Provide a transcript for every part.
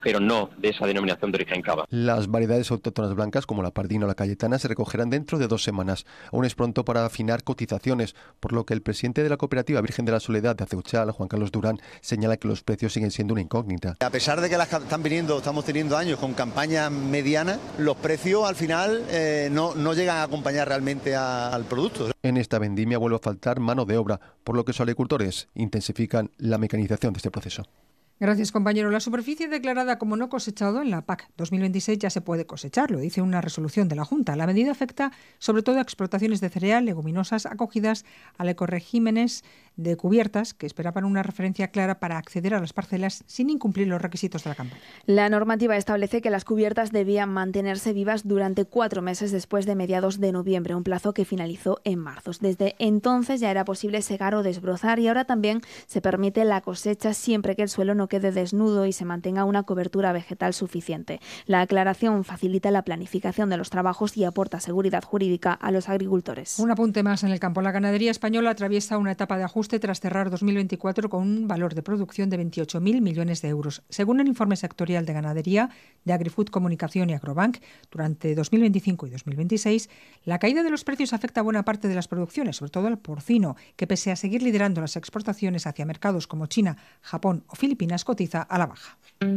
pero no de esa denominación de origen cava. Las variedades autóctonas blancas, como la pardina o la cayetana, se recogerán dentro de 2 semanas. Aún es pronto para afinar cotizaciones, por lo que el presidente de la cooperativa Virgen de la Soledad de Aceuchal, Juan Carlos Durán, señala que los precios siguen siendo una incógnita. A pesar de que estamos teniendo años con campañas medianas, los precios al final no llegan a acompañar realmente al producto. En esta vendimia vuelve a faltar mano de obra, por lo que los agricultores intensifican la mecanización de este proceso. Gracias, compañero. La superficie declarada como no cosechado en la PAC 2026 ya se puede cosechar, lo dice una resolución de la Junta. La medida afecta sobre todo a explotaciones de cereal, leguminosas acogidas al ecoregímenes de cubiertas, que esperaban una referencia clara para acceder a las parcelas sin incumplir los requisitos de la campaña. La normativa establece que las cubiertas debían mantenerse vivas durante 4 meses después de mediados de noviembre, un plazo que finalizó en marzo. Desde entonces ya era posible segar o desbrozar y ahora también se permite la cosecha siempre que el suelo no quede desnudo y se mantenga una cobertura vegetal suficiente. La aclaración facilita la planificación de los trabajos y aporta seguridad jurídica a los agricultores. Un apunte más en el campo. La ganadería española atraviesa una etapa de ajuste tras cerrar 2024 con un valor de producción de 28.000 millones de euros. Según el informe sectorial de ganadería de Agrifood Comunicación y Agrobank, durante 2025 y 2026, la caída de los precios afecta a buena parte de las producciones, sobre todo al porcino, que pese a seguir liderando las exportaciones hacia mercados como China, Japón o Filipinas, cotiza a la baja.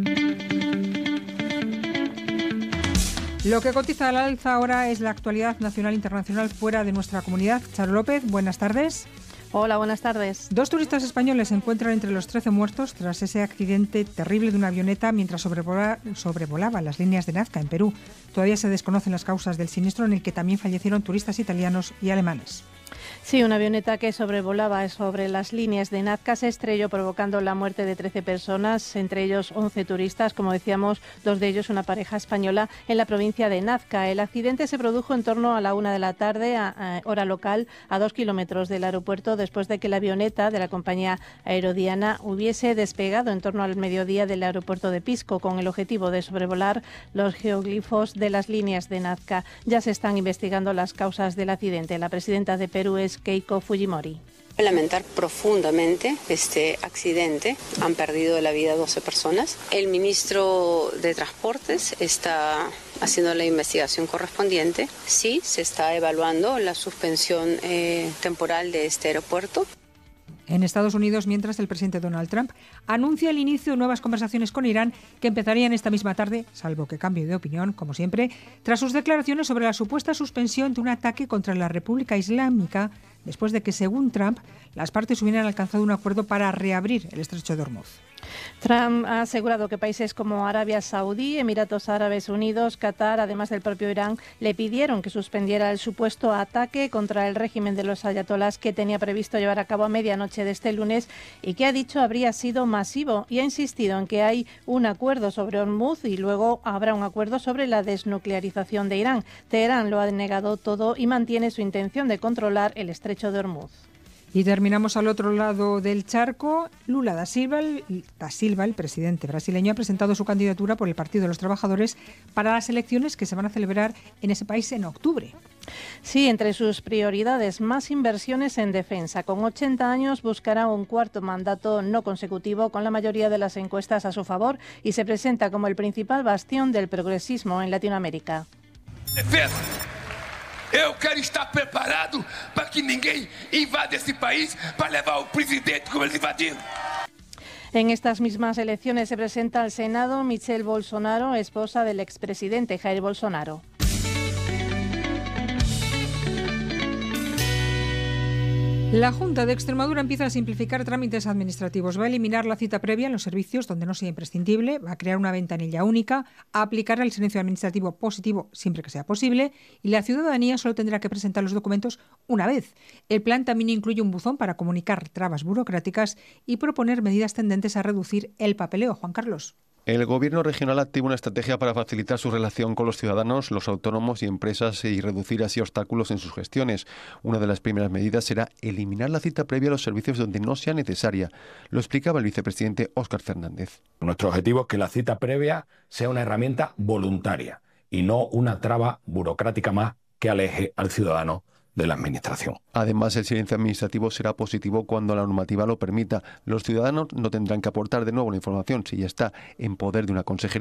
Lo que cotiza al alza ahora es la actualidad nacional e internacional fuera de nuestra comunidad. Charo López, buenas tardes. Hola, buenas tardes. 2 turistas españoles se encuentran entre los 13 muertos tras ese accidente terrible de una avioneta mientras sobrevolaba las líneas de Nazca en Perú. Todavía se desconocen las causas del siniestro, en el que también fallecieron turistas italianos y alemanes. Sí, una avioneta que sobrevolaba sobre las líneas de Nazca se estrelló, provocando la muerte de 13 personas, entre ellos 11 turistas, como decíamos, 2 de ellos una pareja española en la provincia de Nazca. El accidente se produjo en torno a la 1 de la tarde, hora local, a 2 kilómetros del aeropuerto, después de que la avioneta de la compañía Aerodiana hubiese despegado en torno al mediodía del aeropuerto de Pisco, con el objetivo de sobrevolar los geoglifos de las líneas de Nazca. Ya se están investigando las causas del accidente. La presidenta de Perú es Keiko Fujimori. Lamentar profundamente este accidente. Han perdido la vida 12 personas. El ministro de Transportes está haciendo la investigación correspondiente. Sí, se está evaluando la suspensión temporal de este aeropuerto. En Estados Unidos, mientras el presidente Donald Trump anuncia el inicio de nuevas conversaciones con Irán que empezarían esta misma tarde, salvo que cambie de opinión, como siempre, tras sus declaraciones sobre la supuesta suspensión de un ataque contra la República Islámica, después de que, según Trump, las partes hubieran alcanzado un acuerdo para reabrir el estrecho de Hormuz. Trump ha asegurado que países como Arabia Saudí, Emiratos Árabes Unidos, Qatar, además del propio Irán, le pidieron que suspendiera el supuesto ataque contra el régimen de los ayatolás que tenía previsto llevar a cabo a medianoche de este lunes y que ha dicho habría sido masivo, y ha insistido en que hay un acuerdo sobre Hormuz y luego habrá un acuerdo sobre la desnuclearización de Irán. Teherán lo ha negado todo y mantiene su intención de controlar el estrecho de Hormuz. Y terminamos al otro lado del charco. Lula da Silva, el presidente brasileño, ha presentado su candidatura por el Partido de los Trabajadores para las elecciones que se van a celebrar en ese país en octubre. Sí, entre sus prioridades, más inversiones en defensa. Con 80 años buscará un 4º mandato no consecutivo, con la mayoría de las encuestas a su favor, y se presenta como el principal bastión del progresismo en Latinoamérica. Defesa. Eu quero estar preparado para que ninguém invada esse país para levar o presidente como eles invadiram. En estas mismas elecciones se presenta al Senado Michelle Bolsonaro, esposa del expresidente Jair Bolsonaro. La Junta de Extremadura empieza a simplificar trámites administrativos. Va a eliminar la cita previa en los servicios donde no sea imprescindible, va a crear una ventanilla única, a aplicar el silencio administrativo positivo siempre que sea posible, y la ciudadanía solo tendrá que presentar los documentos una vez. El plan también incluye un buzón para comunicar trabas burocráticas y proponer medidas tendentes a reducir el papeleo. Juan Carlos. El Gobierno regional activa una estrategia para facilitar su relación con los ciudadanos, los autónomos y empresas y reducir así obstáculos en sus gestiones. Una de las primeras medidas será eliminar la cita previa a los servicios donde no sea necesaria. Lo explicaba el vicepresidente Óscar Fernández. Nuestro objetivo es que la cita previa sea una herramienta voluntaria y no una traba burocrática más que aleje al ciudadano de la Administración. Además, el silencio administrativo será positivo cuando la normativa lo permita. Los ciudadanos no tendrán que aportar de nuevo la información si ya está en poder de una consejería